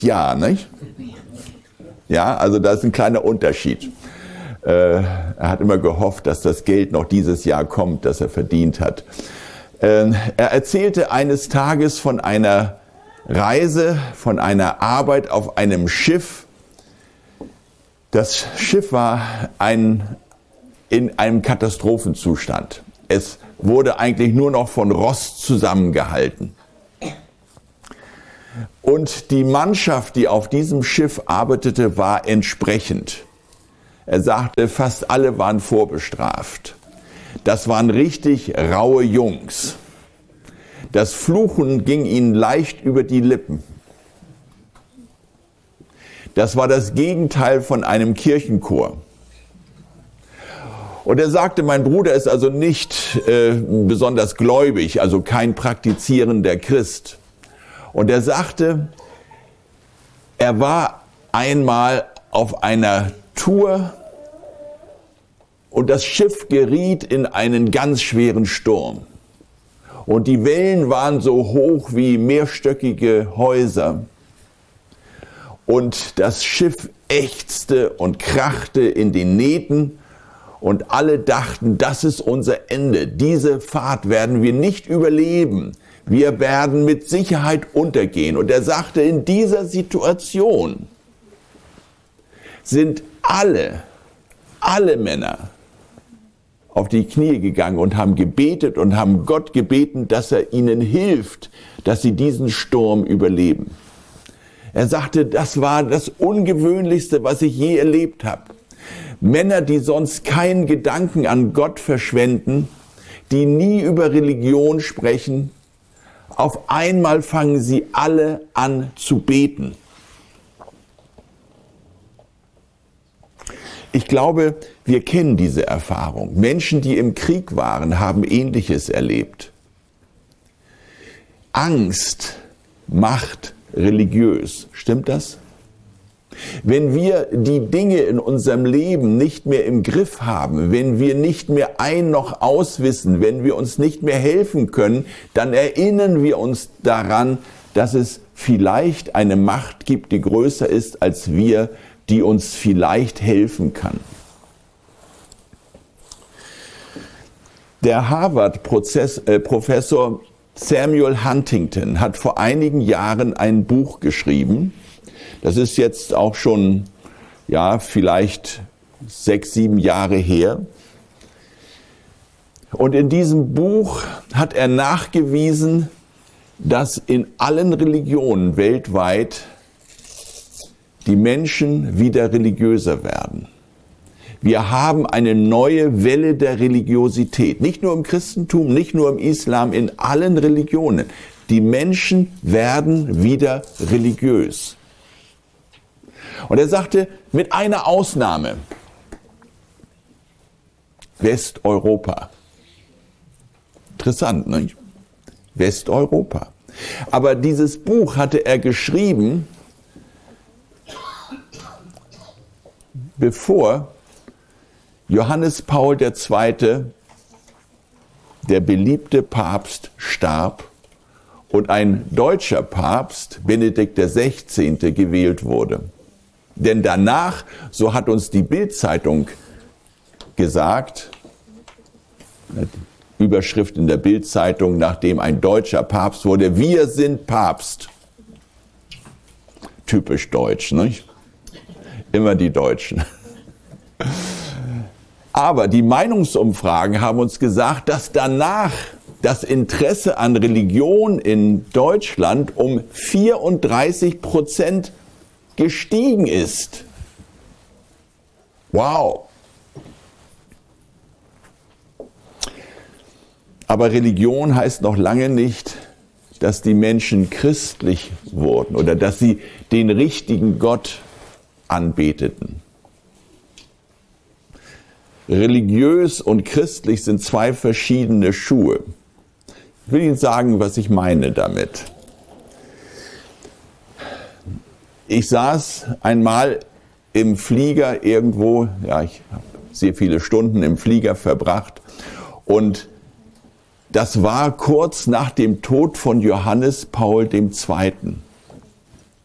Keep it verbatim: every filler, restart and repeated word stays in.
Jahr, nicht? Ja, also da ist ein kleiner Unterschied. Äh, er hat immer gehofft, dass das Geld noch dieses Jahr kommt, das er verdient hat. Äh, er erzählte eines Tages von einer Reise, von einer Arbeit auf einem Schiff. Das Schiff war ein, in einem Katastrophenzustand. Es wurde eigentlich nur noch von Rost zusammengehalten. Und die Mannschaft, die auf diesem Schiff arbeitete, war entsprechend. Er sagte, fast alle waren vorbestraft. Das waren richtig raue Jungs. Das Fluchen ging ihnen leicht über die Lippen. Das war das Gegenteil von einem Kirchenchor. Und er sagte, mein Bruder ist also nicht äh, besonders gläubig, also kein praktizierender Christ. Und er sagte, er war einmal auf einer Tour und das Schiff geriet in einen ganz schweren Sturm. Und die Wellen waren so hoch wie mehrstöckige Häuser. Und das Schiff ächzte und krachte in den Nähten. Und alle dachten, das ist unser Ende. Diese Fahrt werden wir nicht überleben. Wir werden mit Sicherheit untergehen. Und er sagte, in dieser Situation sind alle, alle Männer auf die Knie gegangen und haben gebetet und haben Gott gebeten, dass er ihnen hilft, dass sie diesen Sturm überleben. Er sagte, das war das Ungewöhnlichste, was ich je erlebt habe. Männer, die sonst keinen Gedanken an Gott verschwenden, die nie über Religion sprechen, auf einmal fangen sie alle an zu beten. Ich glaube, wir kennen diese Erfahrung. Menschen, die im Krieg waren, haben Ähnliches erlebt. Angst macht religiös. Stimmt das? Wenn wir die Dinge in unserem Leben nicht mehr im Griff haben, wenn wir nicht mehr ein noch auswissen, wenn wir uns nicht mehr helfen können, dann erinnern wir uns daran, dass es vielleicht eine Macht gibt, die größer ist als wir, die uns vielleicht helfen kann. Der Harvard-Professor Samuel Huntington hat vor einigen Jahren ein Buch geschrieben. Das ist jetzt auch schon, ja, vielleicht sechs, sieben Jahre her. Und in diesem Buch hat er nachgewiesen, dass in allen Religionen weltweit die Menschen wieder religiöser werden. Wir haben eine neue Welle der Religiosität. Nicht nur im Christentum, nicht nur im Islam, in allen Religionen. Die Menschen werden wieder religiös. Und er sagte, mit einer Ausnahme. Westeuropa. Interessant, nicht? Westeuropa. Aber dieses Buch hatte er geschrieben, bevor Johannes Paul der Zweite., der beliebte Papst, starb und ein deutscher Papst, Benedikt der Sechzehnte., gewählt wurde. Denn danach, so hat uns die Bild-Zeitung gesagt, Überschrift in der Bild-Zeitung, nachdem ein deutscher Papst wurde, wir sind Papst. Typisch deutsch, nicht? Immer die Deutschen. Aber die Meinungsumfragen haben uns gesagt, dass danach das Interesse an Religion in Deutschland um vierunddreißig Prozent gestiegen ist. Wow! Aber Religion heißt noch lange nicht, dass die Menschen christlich wurden oder dass sie den richtigen Gott anbeteten. Religiös und christlich sind zwei verschiedene Schuhe. Ich will Ihnen sagen, was ich meine damit. Ich saß einmal im Flieger irgendwo, ja, ich habe sehr viele Stunden im Flieger verbracht und das war kurz nach dem Tod von Johannes Paul der Zweite.